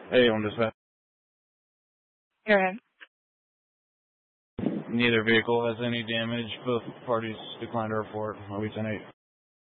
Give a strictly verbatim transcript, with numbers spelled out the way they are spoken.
Hey, on dispatch. You're in. Neither vehicle has any damage. Both parties declined to report. I'll be ten eight.